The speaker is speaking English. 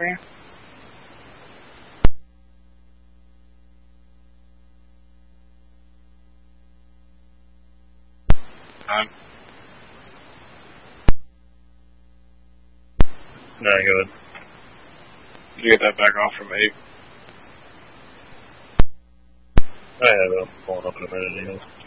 for you? Time. No, go ahead. Did you get that back off from 8? I have it. Pulling up in a minute, anyways.